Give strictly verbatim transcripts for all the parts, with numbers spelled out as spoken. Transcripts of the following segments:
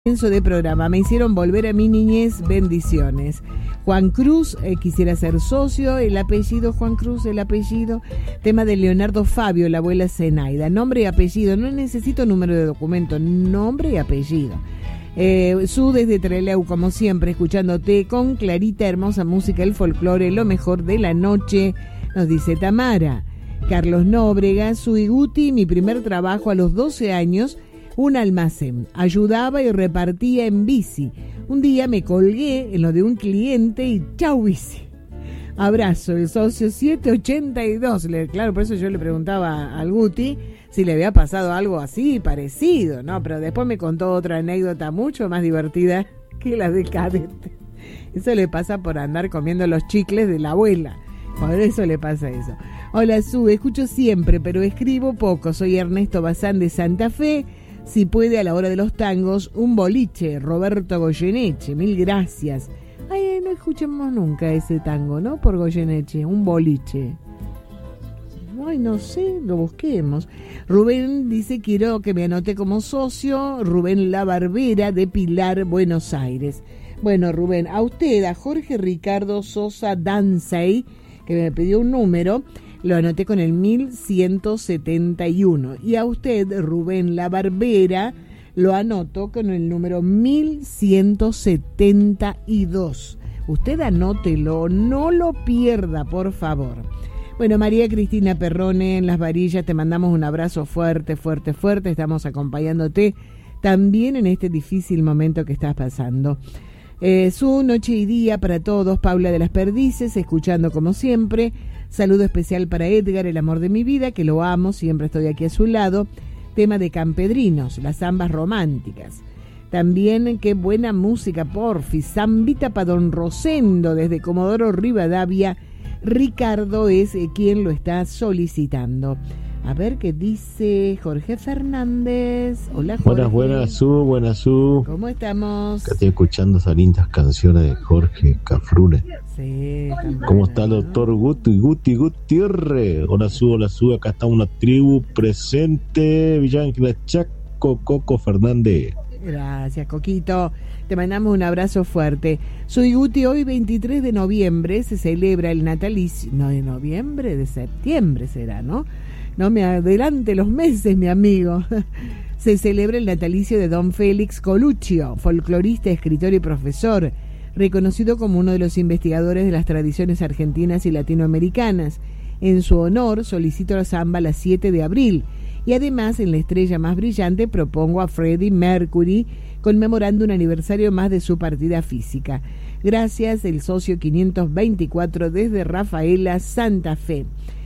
Comienzo de programa, me hicieron volver a mi niñez, bendiciones. Juan Cruz, eh, quisiera ser socio, el apellido Juan Cruz, el apellido, tema de Leonardo Fabio, la abuela Zenaida, nombre y apellido, no necesito número de documento, nombre y apellido. Eh, Su desde Trelew, como siempre, escuchándote con Clarita, hermosa música, el folclore, lo mejor de la noche, nos dice Tamara. Carlos Nóbrega, Su y Guti, mi primer trabajo a los doce años, un almacén, ayudaba y repartía en bici. Un día me colgué en lo de un cliente y chau bici. Abrazo, el socio siete ochenta y dos. Le, claro, por eso yo le preguntaba al Guti si le había pasado algo así, parecido, ¿no? Pero después me contó otra anécdota mucho más divertida que la de Cadete. Eso le pasa por andar comiendo los chicles de la abuela. Por eso le pasa eso. Hola, Su, escucho siempre, pero escribo poco. Soy Ernesto Bazán de Santa Fe. Si puede, a la hora de los tangos, un boliche, Roberto Goyeneche, mil gracias. Ay, no escuchemos nunca ese tango, ¿no? Por Goyeneche, un boliche. Ay, no sé, lo busquemos. Rubén dice, quiero que me anote como socio, Rubén La Barbera de Pilar, Buenos Aires. Bueno, Rubén, a usted, a Jorge Ricardo Sosa Dansey, que me pidió un número, lo anoté con el mil ciento setenta y uno. Y a usted, Rubén La Barbera, lo anoto con el número mil ciento setenta y dos. Usted anótelo, no lo pierda, por favor. Bueno, María Cristina Perrone en Las Varillas, te mandamos un abrazo fuerte, fuerte, fuerte. Estamos acompañándote también en este difícil momento que estás pasando. Eh, Su noche y día para todos, Paula de las Perdices, escuchando como siempre. Saludo especial para Edgar, el amor de mi vida, que lo amo, siempre estoy aquí a su lado. Tema de Campedrinos, las zambas románticas. También, qué buena música, porfis. Zambita para Don Rosendo, desde Comodoro Rivadavia. Ricardo es quien lo está solicitando. A ver qué dice Jorge Fernández. Hola, Jorge. Buenas, buenas, Su, buenas, Su. ¿Cómo estamos? Acá estoy escuchando esas lindas canciones de Jorge Cafrune. Sí. ¿Cómo está el doctor Guti, Guti, Gutiérrez? Hola, Su, hola, Su. Acá está una tribu presente. Villángela Chaco, Coco Fernández. Gracias, Coquito. Te mandamos un abrazo fuerte. Soy Guti, hoy veintitrés de noviembre se celebra el natalicio. No, de noviembre, de septiembre será, ¿no? No me adelante los meses, mi amigo. Se celebra el natalicio de don Félix Coluccio, folclorista, escritor y profesor, reconocido como uno de los investigadores de las tradiciones argentinas y latinoamericanas. En su honor solicito la samba las siete de abril y además en la estrella más brillante propongo a Freddie Mercury, conmemorando un aniversario más de su partida física. Gracias, el socio quinientos veinticuatro desde Rafaela, Santa Fe.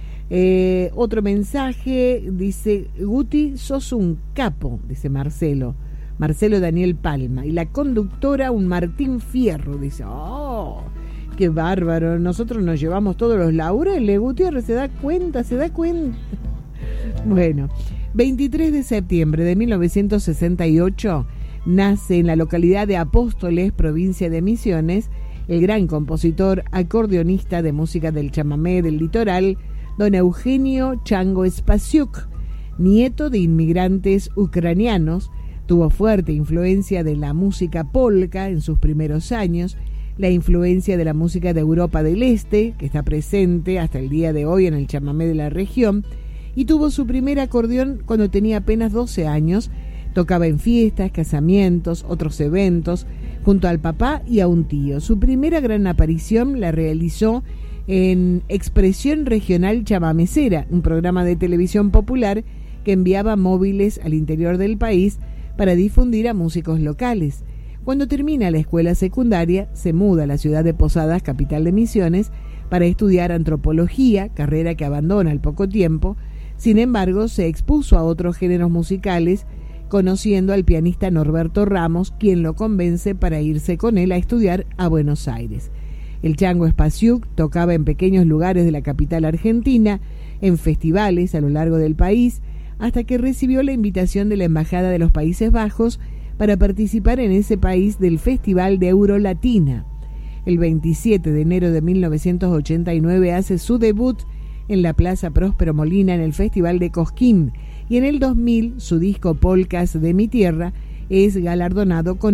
Eh, otro mensaje, dice Guti, sos un capo, dice Marcelo, Marcelo Daniel Palma, y la conductora un Martín Fierro, dice, oh, qué bárbaro, nosotros nos llevamos todos los laureles, Gutiérrez se da cuenta, se da cuenta. Bueno, veintitrés de septiembre de mil novecientos sesenta y ocho nace en la localidad de Apóstoles, provincia de Misiones, el gran compositor, acordeonista de música del chamamé del litoral, don Eugenio Chango Spasiuk, nieto de inmigrantes ucranianos. Tuvo fuerte influencia de la música polka en sus primeros años, la influencia de la música de Europa del Este, que está presente hasta el día de hoy en el chamamé de la región, y tuvo su primer acordeón cuando tenía apenas doce años. Tocaba en fiestas, casamientos, otros eventos, junto al papá y a un tío. Su primera gran aparición la realizó en Expresión Regional Chamamecera, un programa de televisión popular que enviaba móviles al interior del país para difundir a músicos locales. Cuando termina la escuela secundaria, se muda a la ciudad de Posadas, capital de Misiones, para estudiar antropología, carrera que abandona al poco tiempo. Sin embargo, se expuso a otros géneros musicales, conociendo al pianista Norberto Ramos, quien lo convence para irse con él a estudiar a Buenos Aires. El Chango Spasiuk tocaba en pequeños lugares de la capital argentina, en festivales a lo largo del país, hasta que recibió la invitación de la Embajada de los Países Bajos para participar en ese país del Festival de Eurolatina. El veintisiete de enero de mil novecientos ochenta y nueve hace su debut en la Plaza Próspero Molina en el Festival de Cosquín, y en el dos mil su disco Polcas de mi Tierra es galardonado con